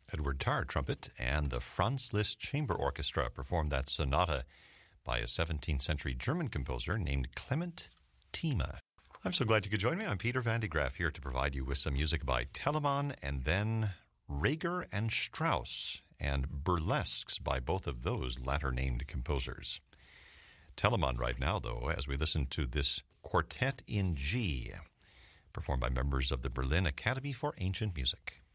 Edward Tarr, trumpet, and the Franz Liszt Chamber Orchestra performed that sonata by a 17th century German composer named Clement Thieme. I'm so glad you could join me. I'm Peter Van de Graaff here to provide you with some music by Telemann and then Reger and Strauss and burlesques by both of those latter-named composers. Telemann right now, though, as we listen to this Quartet in G, performed by members of the Berlin Academy for Ancient Music.